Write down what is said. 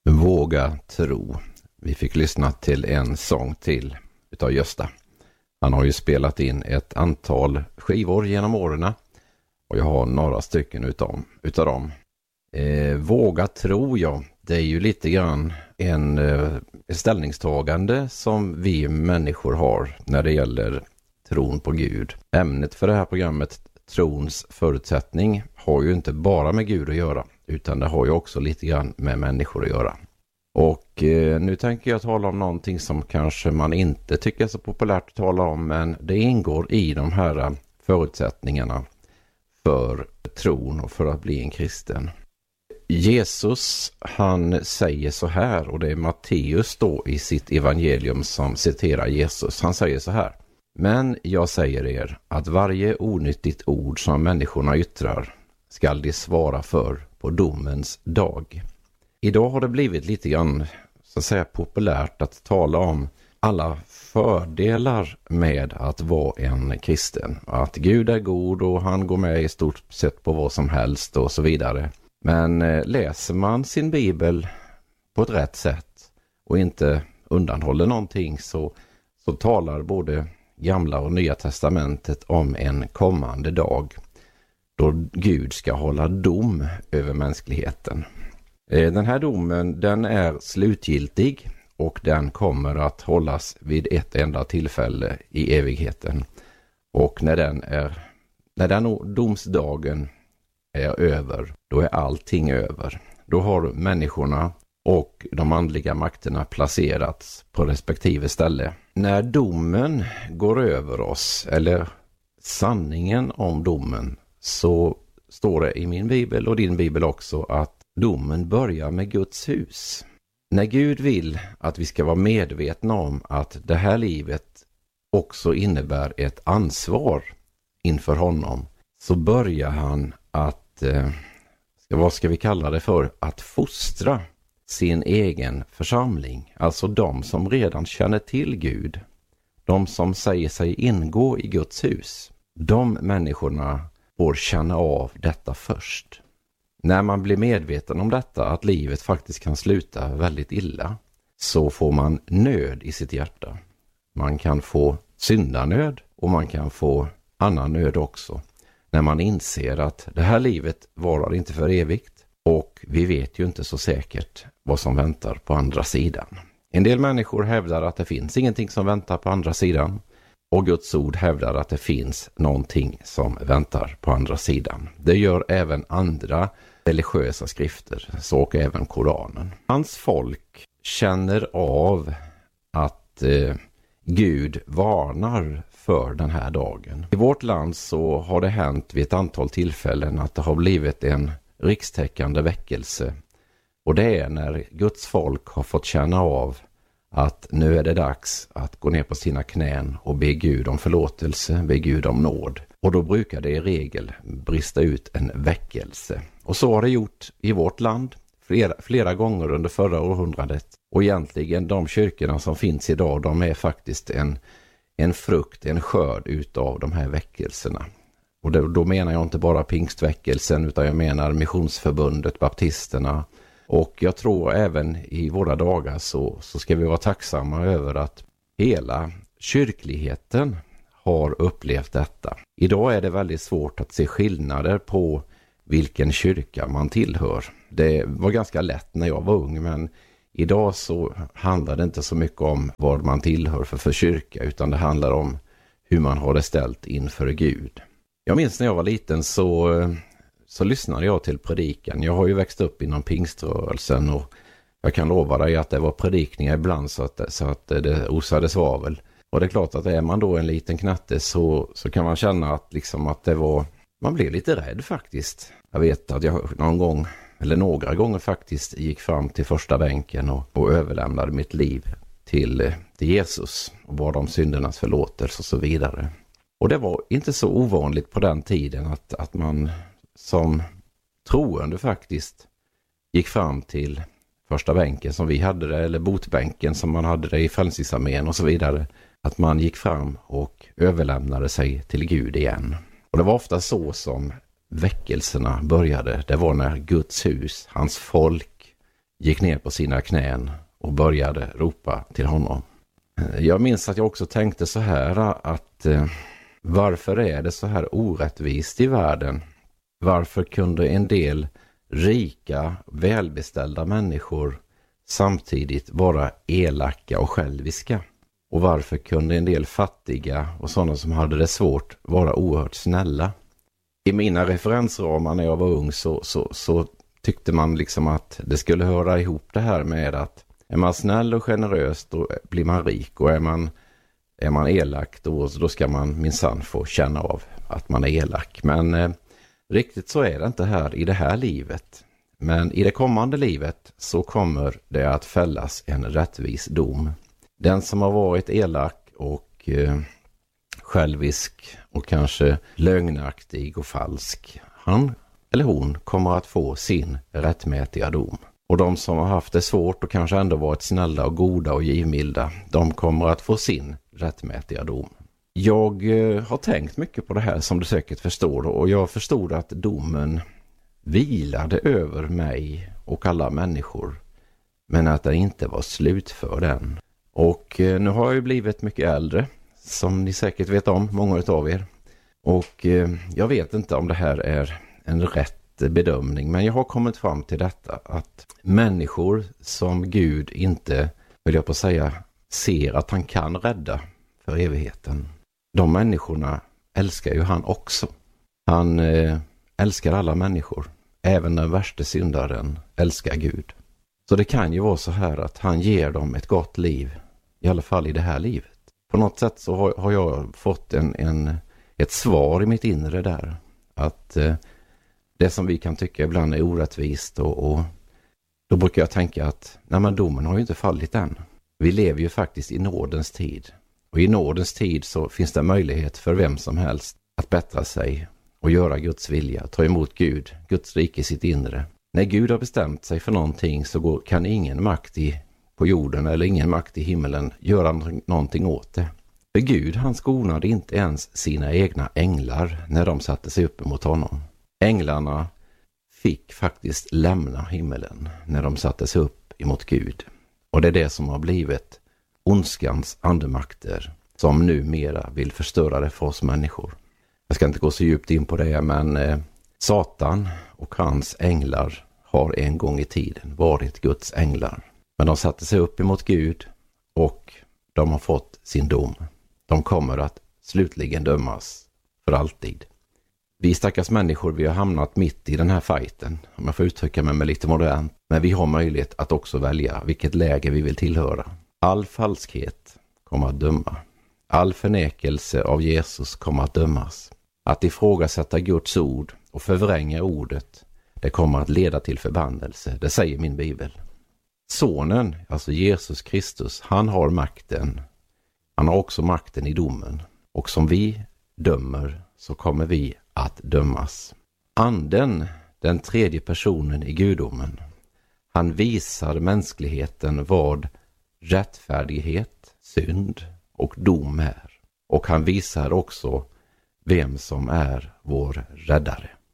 Våga tro. Vi fick lyssna till en sång till utav Gösta. Han har ju spelat in ett antal skivor genom åren och jag har några stycken utav dem. Våga tro, ja. Det är ju lite grann en ställningstagande som vi människor har när det gäller tron på Gud. Ämnet för det här programmet, trons förutsättning, har ju inte bara med Gud att göra, utan det har ju också lite grann med människor att göra. Och nu tänker jag tala om någonting som kanske man inte tycker är så populärt att tala om, men det ingår i de här förutsättningarna för tron och för att bli en kristen. Jesus, han säger så här, och det är Matteus då i sitt evangelium som citerar Jesus. Han säger så här: men jag säger er att varje onyttigt ord som människorna yttrar skall de svara för på domens dag. Idag har det blivit lite grann så att säga populärt att tala om alla fördelar med att vara en kristen. Att Gud är god och han går med i stort sett på vad som helst och så vidare. Men läser man sin bibel på ett rätt sätt och inte undanhåller någonting så talar både Gamla och Nya testamentet om en kommande dag då Gud ska hålla dom över mänskligheten. Den här domen, den är slutgiltig och den kommer att hållas vid ett enda tillfälle i evigheten. Och när den domsdagen är över, då är allting över. Då har människorna och de andliga makterna placerats på respektive ställe. När domen går över oss, eller sanningen om domen, så står det i min bibel och din bibel också att domen börjar med Guds hus. När Gud vill att vi ska vara medvetna om att det här livet också innebär ett ansvar inför honom, så börjar han att, vad ska vi kalla det för, att fostra sin egen församling. Alltså de som redan känner till Gud, de som säger sig ingå i Guds hus. De människorna får känna av detta först. När man blir medveten om detta, att livet faktiskt kan sluta väldigt illa, så får man nöd i sitt hjärta. Man kan få syndanöd och man kan få annan nöd också. När man inser att det här livet varar inte för evigt och vi vet ju inte så säkert vad som väntar på andra sidan. En del människor hävdar att det finns ingenting som väntar på andra sidan. Och Guds ord hävdar att det finns någonting som väntar på andra sidan. Det gör även andra religiösa skrifter, så och även Koranen. Hans folk känner av att Gud varnar för den här dagen. I vårt land så har det hänt vid ett antal tillfällen att det har blivit en rikstäckande väckelse. Och det är när Guds folk har fått känna av att nu är det dags att gå ner på sina knän och be Gud om förlåtelse, be Gud om nåd. Och då brukar det i regel brista ut en väckelse. Och så har det gjort i vårt land flera gånger under förra århundradet. Och egentligen de kyrkorna som finns idag, de är faktiskt en frukt, en skörd utav de här väckelserna. Och då menar jag inte bara pingstväckelsen, utan jag menar missionsförbundet, baptisterna. Och jag tror även i våra dagar så ska vi vara tacksamma över att hela kyrkligheten har upplevt detta. Idag är det väldigt svårt att se skillnader på vilken kyrka man tillhör. Det var ganska lätt när jag var ung, men idag så handlar det inte så mycket om vad man tillhör för kyrka, utan det handlar om hur man har det ställt inför Gud. Jag minns när jag var liten så lyssnade jag till predikan. Jag har ju växt upp inom pingströrelsen och jag kan lova dig att det var predikningar ibland så att det osade svavel. Och det är klart att är man då en liten knatte så kan man känna att det var, man blir lite rädd faktiskt. Jag vet att jag några gånger faktiskt gick fram till första bänken och överlämnade mitt liv till Jesus och bad om syndernas förlåtelse och så vidare. Och det var inte så ovanligt på den tiden att man som troende faktiskt gick fram till första bänken som vi hade det, eller botbänken som man hade det i Frälsningsarmén och så vidare, att man gick fram och överlämnade sig till Gud igen. Och det var ofta så som väckelserna började. Det var när Guds hus, hans folk, gick ner på sina knän och började ropa till honom. Jag minns att jag också tänkte så här att varför är det så här orättvist i världen? Varför kunde en del rika, välbeställda människor samtidigt vara elaka och själviska? Och varför kunde en del fattiga och sådana som hade det svårt vara oerhört snälla? I mina referensramar när jag var ung så tyckte man liksom att det skulle höra ihop det här med att är man snäll och generös då blir man rik, och är man elak då ska man minsann få känna av att man är elak. Men riktigt så är det inte här i det här livet. Men i det kommande livet så kommer det att fällas en rättvis dom. Den som har varit elak och självisk och kanske lögnaktig och falsk, han eller hon kommer att få sin rättmätiga dom. Och de som har haft det svårt och kanske ändå varit snälla och goda och givmilda, de kommer att få sin rättmätiga dom. Jag har tänkt mycket på det här, som du säkert förstår, och jag förstod att domen vilade över mig och alla människor, men att den inte var slutförd än. Och nu har jag ju blivit mycket äldre, som ni säkert vet om, många av er. Och jag vet inte om det här är en rätt bedömning, men jag har kommit fram till detta, att människor som Gud inte, vill jag på säga, ser att han kan rädda för evigheten, de människorna älskar ju han också. Han älskar alla människor, även den värsta syndaren älskar Gud. Så det kan ju vara så här att han ger dem ett gott liv, i alla fall i det här livet. På något sätt så har jag fått ett svar i mitt inre där, att det som vi kan tycka ibland är orättvist, och då brukar jag tänka att nej, men domen har ju inte fallit än. Vi lever ju faktiskt i nådens tid. Och i nådens tid så finns det möjlighet för vem som helst att bättra sig och göra Guds vilja, ta emot Gud, Guds rike i sitt inre. När Gud har bestämt sig för någonting så kan ingen makt på jorden eller ingen makt i himmelen göra någonting åt det. För Gud, han skonade inte ens sina egna änglar när de satte sig upp mot honom. Änglarna fick faktiskt lämna himmelen när de satte sig upp emot Gud. Och det är det som har blivit ondskans andemakter som numera vill förstöra det för oss människor. Jag ska inte gå så djupt in på det, men Satan och hans änglar har en gång i tiden varit Guds änglar. Men de satte sig upp emot Gud och de har fått sin dom. De kommer att slutligen dömas för alltid. Vi stackars människor, vi har hamnat mitt i den här fighten, om jag får uttrycka mig med lite modernt. Men vi har möjlighet att också välja vilket läge vi vill tillhöra. All falskhet kommer att döma. All förnekelse av Jesus kommer att dömas. Att ifrågasätta Guds ord och förvränga ordet, det kommer att leda till förbannelse. Det säger min bibel. Sonen, alltså Jesus Kristus, han har makten. Han har också makten i domen. Och som vi dömer så kommer vi att dömas. Anden, den tredje personen i gudomen, han visar mänskligheten vad rättfärdighet, synd och dom är. Och han visar också vem som är vår räddare.